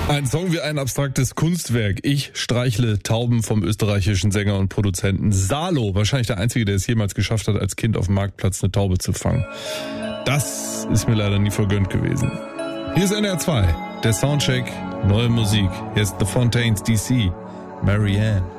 Ein Song wie ein abstraktes Kunstwerk. Ich streichle Tauben vom österreichischen Sänger und Produzenten Salo. Wahrscheinlich der Einzige, der es jemals geschafft hat, als Kind auf dem Marktplatz eine Taube zu fangen. Das ist mir leider nie vergönnt gewesen. Hier ist NDR 2, der Soundcheck, neue Musik. Hier ist The Fontaines DC, Marianne.